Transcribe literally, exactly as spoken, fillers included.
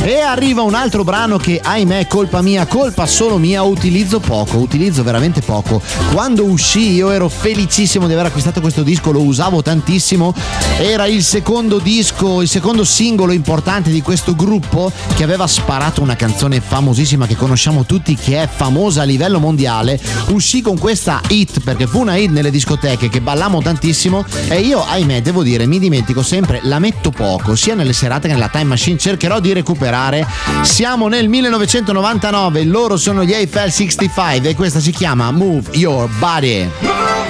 E arriva un altro brano che, ahimè, colpa mia, colpa solo mia, utilizzo poco, utilizzo veramente poco. Quando uscì io ero felicissimo di aver acquistato questo disco, lo usavo tantissimo. Era il secondo disco, il secondo singolo importante di questo gruppo che aveva sparato una canzone famosissima che conosciamo tutti, che è famosa a livello mondiale. Uscì con questa hit perché fu una hit nelle discoteche che ballammo tantissimo, e io, ahimè, devo dire, mi dimentico sempre, la metto poco, sia nelle serate che nella Time Machine. Cercherò di recuperare. Siamo nel millenovecentonovantanove, loro sono gli Eiffel sessantacinque e questa si chiama Move Your Body.